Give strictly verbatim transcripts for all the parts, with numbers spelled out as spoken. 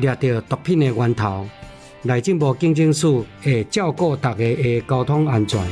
抓到毒品的源头，内政部警政署会照顾大家的交通安全。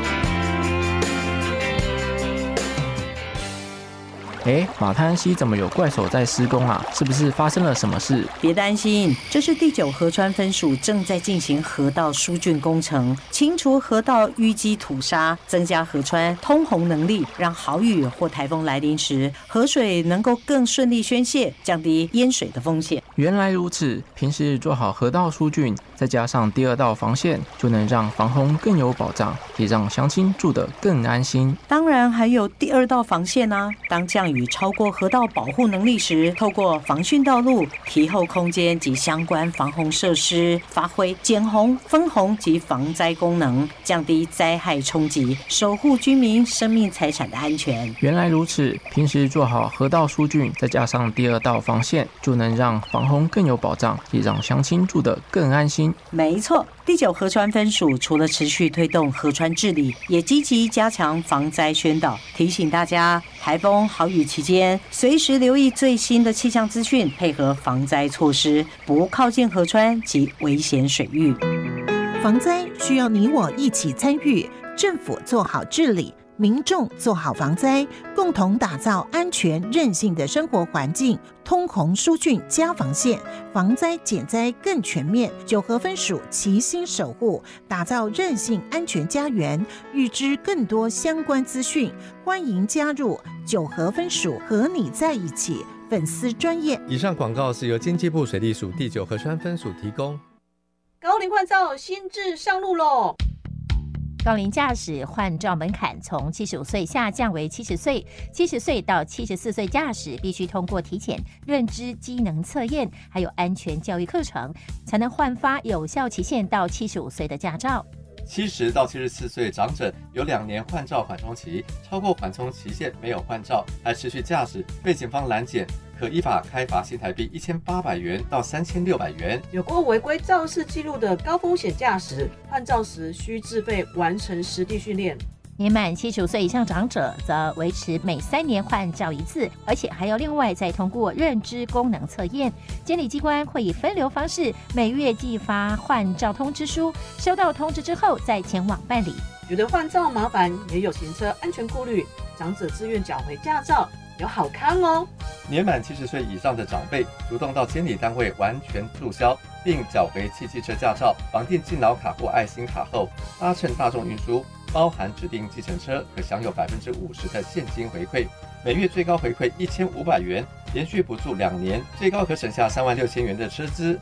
哎，马滩溪怎么有怪手在施工啊？是不是发生了什么事？ 别担心，这是第九河川分署正在进行河道疏浚工程，清除河道淤积土沙，增加河川通洪能力，让豪雨或台风来临时，河水能够更顺利宣泄，降低淹水的风险。 原来如此，平时做好河道疏浚，再加上第二道防线，就能让防洪更有保障，也让乡亲住得更安心。 当然还有第二道防线啊，当降雨超过河道保护能力时，透过防汛道路、堤后空间及相关防洪设施，发挥减洪、分洪及防灾功能，降低灾害冲击，守护居民生命财产的安全。 原来如此，平时做好河道疏浚，再加上第二道防线，就能让防洪更有保障，也让乡亲住得更安心。 没错，第九河川分署除了持续推动河川治理，也积极加强防灾宣导，提醒大家台风豪雨期间随时留意最新的气象资讯，配合防灾措施，不靠近河川及危险水域。 防灾需要你我一起参与，政府做好治理，民众做好防灾，共同打造安全韧性的生活环境。通洪疏浚加防线，防灾减灾更全面。九河分署齐心守护，打造韧性安全家园。预知更多相关资讯，欢迎加入九河分署和你在一起粉丝专页。 以上广告是由经济部水利署第九河川分署提供。 高龄换照新制上路喽！ 高龄驾驶换照门槛从七十五岁下降为七十岁，七十岁到七十四岁驾驶必须通过体检、认知机能测验，还有安全教育课程，才能换发有效期限到七十五岁的驾照。 七十到七十四岁长者有两年换照缓冲期，超过缓冲期限没有换照还持续驾驶，被警方拦检，可依法开罚新台币一千八百元到三千六百元。 有过违规肇事记录的高风险驾驶，换照时需自费完成实地训练。 年满七十五岁以上长者则维持每三年换照一次，而且还要另外再通过认知功能测验。监理机关会以分流方式每月寄发换照通知书，收到通知之后再前往办理。 觉得换照麻烦，也有行车安全顾虑，长者自愿缴回驾照，有好康哦！ 年满七十岁以上的长辈主动到监理单位完全注销，并缴回汽机车驾照、绑定敬老卡或爱心卡后，搭乘大众运输，包含指定计程车，可享有百分之五十的现金回馈，每月最高回馈一千五百元，连续补助两年，最高可省下三万六千元的车资。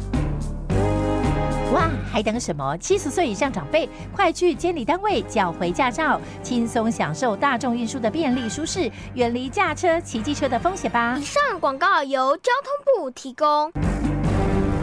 哇，还等什么？七十岁以上长辈，快去监理单位缴回驾照，轻松享受大众运输的便利舒适，远离驾车、骑机车的风险吧。 以上广告由交通部提供。